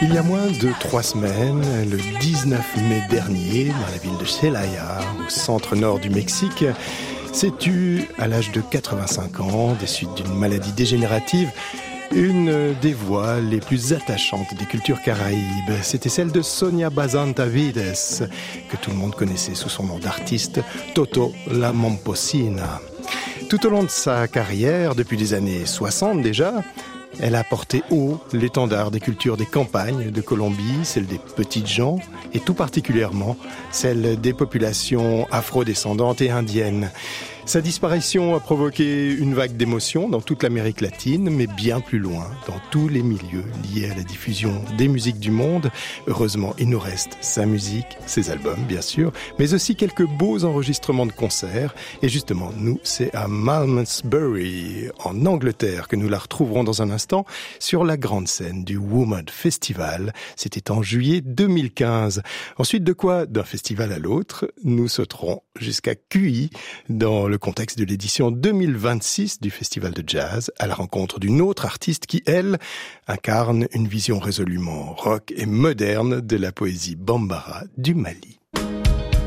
Il y a moins de 3 semaines, le 19 mai dernier, dans la ville de Celaya, au centre-nord du Mexique, s'est tue à l'âge de 85 ans, des suites d'une maladie dégénérative, une des voix les plus attachantes des cultures caraïbes. C'était celle de Sonia Bazantavides, que tout le monde connaissait sous son nom d'artiste, Toto la Momposina. Tout au long de sa carrière, depuis les années 60 déjà, elle a porté haut l'étendard des cultures des campagnes de Colombie, celle des petites gens, et tout particulièrement celle des populations afrodescendantes et indiennes. Sa disparition a provoqué une vague d'émotions dans toute l'Amérique latine, mais bien plus loin, dans tous les milieux liés à la diffusion des musiques du monde. Heureusement, il nous reste sa musique, ses albums, bien sûr, mais aussi quelques beaux enregistrements de concerts. Et justement, nous, c'est à Malmesbury, en Angleterre, que nous la retrouverons dans un instant, sur la grande scène du Woomad Festival. C'était en juillet 2015. Ensuite, de quoi, d'un festival à l'autre, nous sauterons jusqu'à QI, dans le contexte de l'édition 2026 du Festival de Jazz, à la rencontre d'une autre artiste qui, elle, incarne une vision résolument rock et moderne de la poésie bambara du Mali.